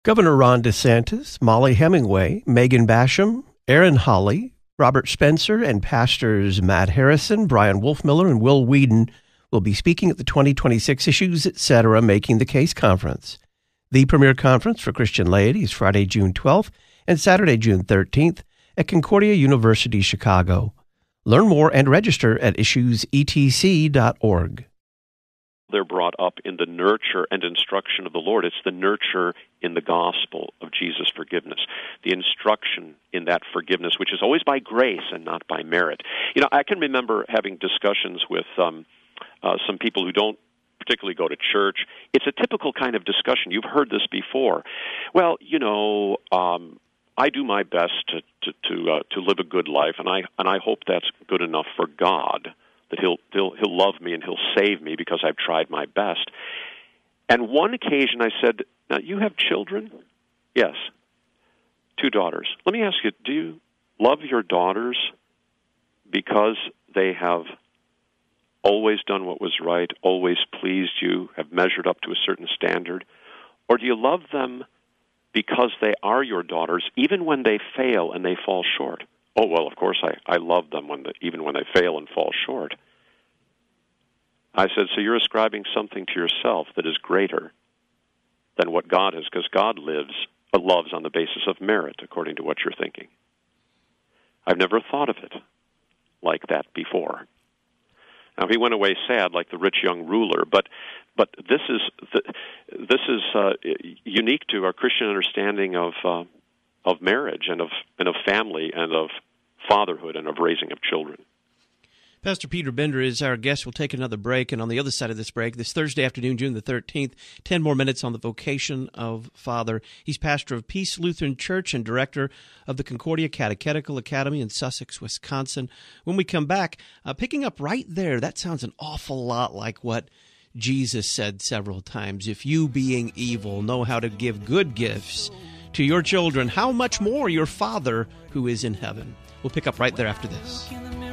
Governor Ron DeSantis, Molly Hemingway, Megan Basham, Aaron Hawley, Robert Spencer, and pastors Matt Harrison, Brian Wolfmiller, and Will Whedon will be speaking at the 2026 Issues Etc. Making the Case Conference. The premier conference for Christian laity is Friday, June 12th and Saturday, June 13th at Concordia University, Chicago. Learn more and register at issuesetc.org. They're brought up in the nurture and instruction of the Lord. It's the nurture in the gospel of Jesus' forgiveness, the instruction in that forgiveness, which is always by grace and not by merit. You know, I can remember having discussions with some people who don't particularly go to church. It's a typical kind of discussion. You've heard this before. Well, you know, I do my best to live a good life, and I hope that's good enough for God, that He'll love me and He'll save me because I've tried my best. And one occasion I said, "Now, you have children?" "Yes, 2 daughters." "Let me ask you, do you love your daughters because they have always done what was right, always pleased you, have measured up to a certain standard? Or do you love them because they are your daughters, even when they fail and they fall short?" "Oh, well, of course I love them even when they fail and fall short." I said, "So you're ascribing something to yourself that is greater than what God is, because God loves on the basis of merit, according to what you're thinking." I've never thought of it like that before. Now, he went away sad, like the rich young ruler, but this is unique to our Christian understanding of marriage and of family and of fatherhood and of raising of children. Pastor Peter Bender is our guest. We'll take another break, and on the other side of this break, this Thursday afternoon, June the 13th, 10 more minutes on the vocation of father. He's pastor of Peace Lutheran Church and director of the Concordia Catechetical Academy in Sussex, Wisconsin. When we come back, picking up right there, that sounds an awful lot like what Jesus said several times. If you, being evil, know how to give good gifts to your children, how much more your Father who is in heaven. We'll pick up right there after this.